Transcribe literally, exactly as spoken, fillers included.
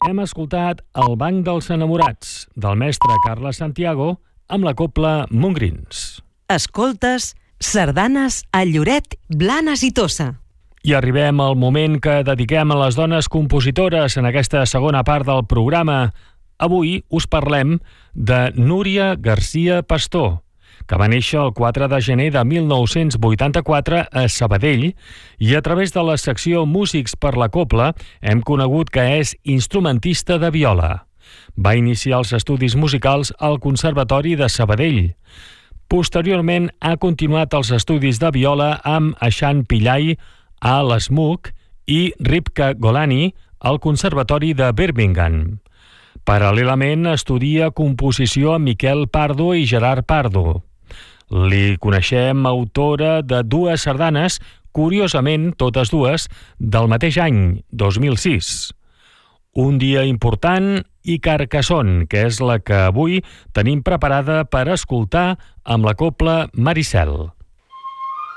Hem escoltat El banc dels enamorats, del mestre Carles Santiago, amb la cobla Montgrins. Escoltes sardanes a Lloret, Blanes i Tossa. I arribem al moment que dediquem a les dones compositores en aquesta segona part del programa. Avui us parlem de Núria García Pastor, que va néixer el quatre de gener de mil nou-cents vuitanta-quatre a Sabadell i a través de la secció Músics per la Cobla hem conegut que és instrumentista de viola. Va iniciar els estudis musicals al Conservatori de Sabadell. Posteriorment ha continuat els estudis de viola amb Aixan Pillai a l'Smook i Ripka Golani al Conservatori de Birmingham. Paral·lelament estudia composició amb Miquel Pardo i Gerard Pardo. Li coneixem autora de dues sardanes, curiosament totes dues, del mateix any, dos mil sis. Un dia important i Carcassonne, que és la que avui tenim preparada per escoltar amb la cobla Maricel.